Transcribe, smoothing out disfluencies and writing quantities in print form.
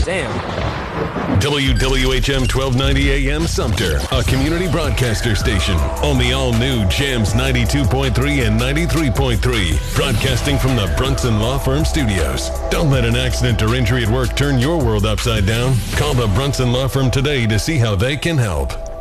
Damn. WWHM 1290 AM Sumter, a community broadcaster station on the all-new Jams 92.3 and 93.3, broadcasting from the Brunson Law Firm Studios. Don't let an accident or injury at work turn your world upside down. Call the Brunson Law Firm today to see how they can help.